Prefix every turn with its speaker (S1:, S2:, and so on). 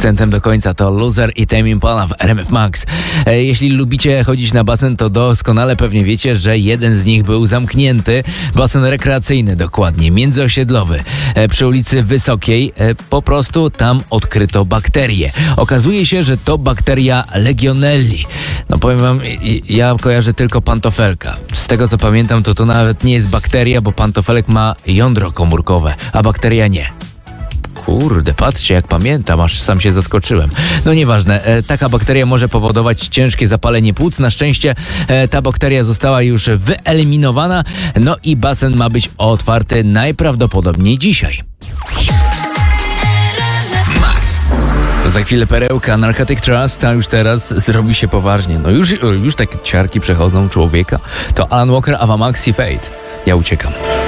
S1: Akcentem do końca to Loser i Tame Impala w RMF Max. Jeśli lubicie chodzić na basen, to doskonale pewnie wiecie, że jeden z nich był zamknięty. Basen rekreacyjny, dokładnie, międzyosiedlowy, przy ulicy Wysokiej. Po prostu tam odkryto bakterię. Okazuje się, że to bakteria Legionelli. No powiem wam, ja kojarzę tylko pantofelka. Z tego co pamiętam, to nawet nie jest bakteria, bo pantofelek ma jądro komórkowe, a bakteria nie. Kurde, patrzcie jak pamiętam, aż sam się zaskoczyłem. No nieważne, taka bakteria może powodować ciężkie zapalenie płuc. Na szczęście ta bakteria została już wyeliminowana, no i basen ma być otwarty najprawdopodobniej dzisiaj. Za chwilę perełka Narcotic Trust, a już teraz zrobi się poważnie. No już takie ciarki przechodzą człowieka. To Alan Walker, Ava Max i Fate. Ja uciekam.